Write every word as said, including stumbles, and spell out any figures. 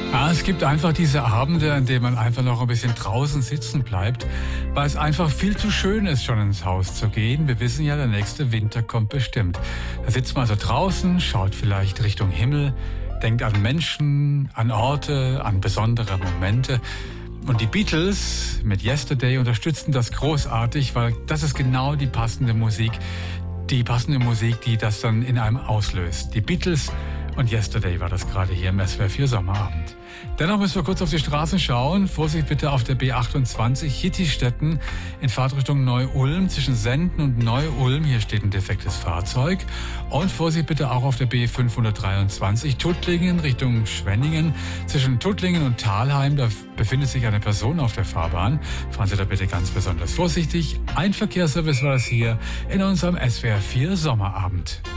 Ja, es gibt einfach diese Abende, an denen man einfach noch ein bisschen draußen sitzen bleibt, weil es einfach viel zu schön ist, schon ins Haus zu gehen. Wir wissen ja, der nächste Winter kommt bestimmt. Da sitzt man also draußen, schaut vielleicht Richtung Himmel, denkt an Menschen, an Orte, an besondere Momente. Und die Beatles mit Yesterday unterstützen das großartig, weil das ist genau die passende Musik, die passende Musik, die das dann in einem auslöst. Die Beatles und Yesterday war das gerade hier im S W R vier Sommerabend. Dennoch müssen wir kurz auf die Straßen schauen. Vorsicht bitte auf der B achtundzwanzig, Hittistetten in Fahrtrichtung Neu-Ulm. Zwischen Senden und Neu-Ulm, hier steht ein defektes Fahrzeug. Und Vorsicht bitte auch auf der B fünfhundertdreiundzwanzig, Tuttlingen Richtung Schwenningen. Zwischen Tuttlingen und Thalheim, da befindet sich eine Person auf der Fahrbahn. Fahren Sie da bitte ganz besonders vorsichtig. Ein Verkehrsservice war das hier in unserem S W R vier Sommerabend.